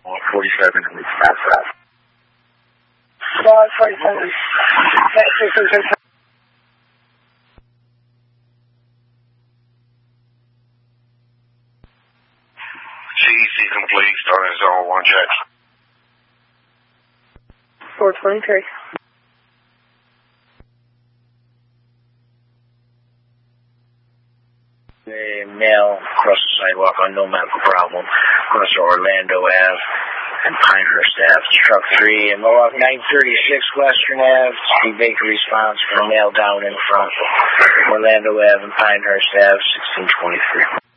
47 and it's past that. 47. CEC complete, starting zone 1 check. 423. A male across the sidewalk on no medical problem. Across Orlando Ave and Pinehurst Ave. Truck 3 and Mohawk 936 Western Ave. Speed Baker response for a male down in front. Orlando Ave and Pinehurst Ave, 1623.